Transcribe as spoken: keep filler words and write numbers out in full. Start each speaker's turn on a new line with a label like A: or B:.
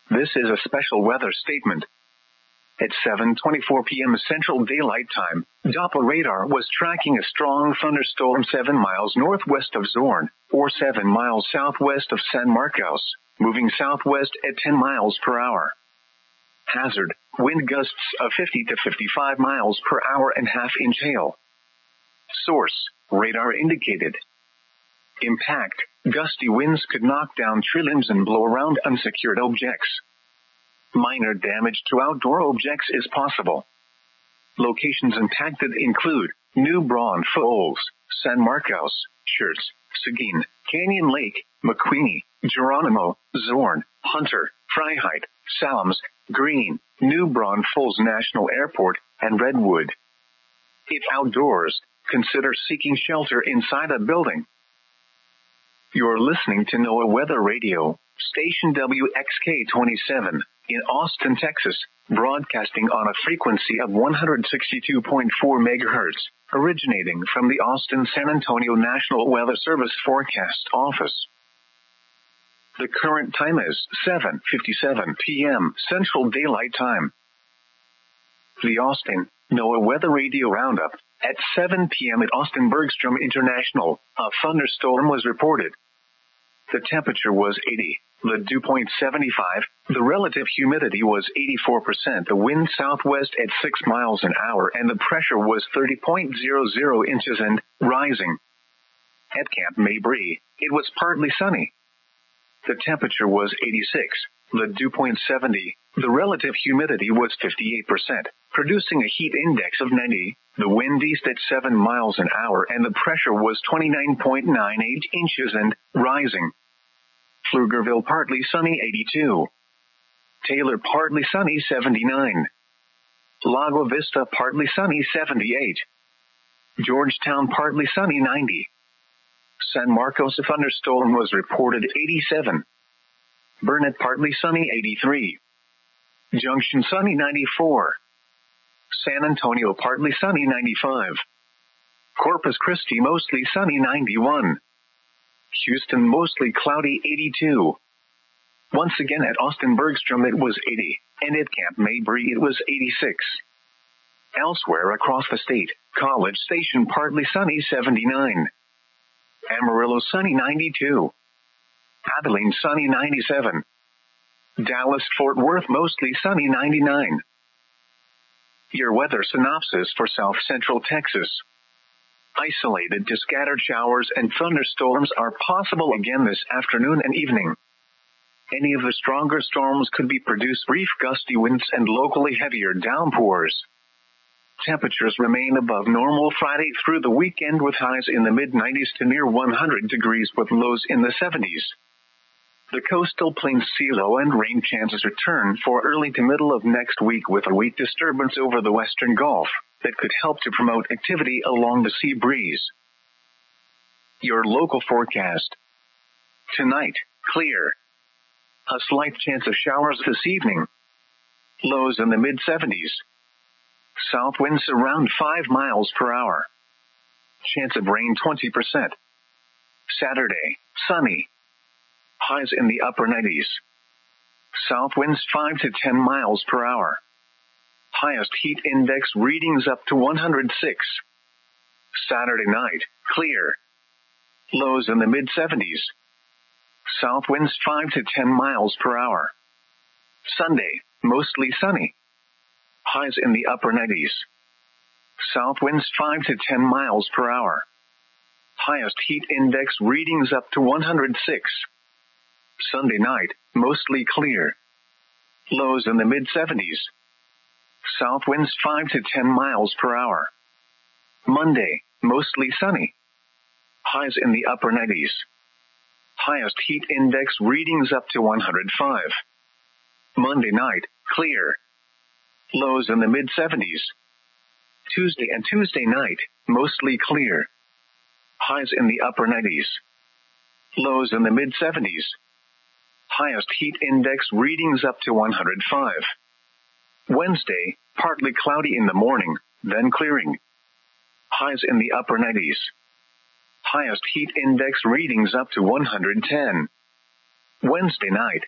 A: This is a special weather statement. At seven twenty-four p.m. Central Daylight Time, Doppler radar was tracking a strong thunderstorm seven miles northwest of Zorn, or seven miles southwest of San Marcos, moving southwest at ten miles per hour. Hazard, wind gusts of fifty to fifty-five miles per hour and half-inch hail. Source, radar indicated. Impact, gusty winds could knock down tree limbs and blow around unsecured objects. Minor damage to outdoor objects is possible. Locations impacted include New Braunfels, San Marcos, Schertz, Seguin, Canyon Lake, McQueen, Geronimo, Zorn, Hunter, Freiheit, Salms, Green, New Braunfels National Airport, and Redwood. If outdoors, consider seeking shelter inside a building. You're listening to NOAA Weather Radio, station W X K twenty-seven, in Austin, Texas, broadcasting on a frequency of one hundred sixty-two point four megahertz, originating from the Austin-San Antonio National Weather Service Forecast Office. The current time is seven fifty-seven p.m. Central Daylight Time. The Austin NOAA Weather Radio Roundup. At seven p.m. at Austin Bergstrom International, a thunderstorm was reported. The temperature was eighty, the dew point seventy-five, the relative humidity was eighty-four percent, the wind southwest at six miles an hour, and the pressure was thirty point zero zero inches and rising. At Camp Mabry, it was partly sunny. The temperature was eighty-six, the dew point seventy, the relative humidity was fifty-eight percent, producing a heat index of ninety, the wind east at seven miles an hour, and the pressure was twenty-nine point nine eight inches and rising. Pflugerville partly sunny eighty-two. Taylor partly sunny seventy-nine. Lago Vista partly sunny seventy-eight. Georgetown partly sunny ninety. San Marcos a thunderstorm was reported eighty-seven. Burnett partly sunny eighty-three. Junction sunny ninety-four. San Antonio partly sunny ninety-five. Corpus Christi mostly sunny ninety-one. Houston mostly cloudy eighty-two. Once again at Austin Bergstrom it was eighty, and at Camp Mabry it was eighty-six. Elsewhere across the state, College Station partly sunny seventy-nine. Amarillo sunny ninety-two. Abilene sunny ninety-seven. Dallas-Fort Worth mostly sunny ninety-nine. Your weather synopsis for South Central Texas. Isolated to scattered showers and thunderstorms are possible again this afternoon and evening. Any of the stronger storms could be produce brief gusty winds and locally heavier downpours. Temperatures remain above normal Friday through the weekend with highs in the mid nineties to near one hundred degrees with lows in the seventies. The coastal plains see low and rain chances return for early to middle of next week with a weak disturbance over the western Gulf that could help to promote activity along the sea breeze. Your local forecast. Tonight, clear. A slight chance of showers this evening. Lows in the mid seventies. South winds around five miles per hour. Chance of rain twenty percent. Saturday, sunny. Highs in the upper nineties. South winds five to ten miles per hour. Highest heat index readings up to one hundred six. Saturday night, clear. Lows in the mid seventies. South winds five to ten miles per hour. Sunday, mostly sunny. Highs in the upper nineties. South winds five to ten miles per hour. Highest heat index readings up to one hundred six. Sunday night, mostly clear. Lows in the mid seventies. South winds five to ten miles per hour. Monday, mostly sunny. Highs in the upper nineties. Highest heat index readings up to one hundred five. Monday night, clear. Lows in the mid seventies. Tuesday and Tuesday night, mostly clear. Highs in the upper nineties. Lows in the mid seventies. Highest heat index readings up to one hundred five. Wednesday, partly cloudy in the morning, then clearing. Highs in the upper nineties. Highest heat index readings up to one hundred ten. Wednesday night,